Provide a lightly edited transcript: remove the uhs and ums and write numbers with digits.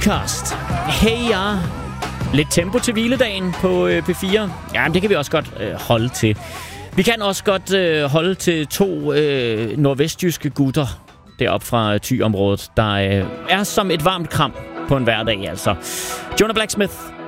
Outcast. Hey ja. Lidt tempo til hviledagen på P4. Ja, det kan vi også godt holde til. Vi kan også godt holde til 2 nordvestjyske gutter deroppe fra Thy-området, der er som et varmt kram på en hverdag, altså. Jonah Blacksmith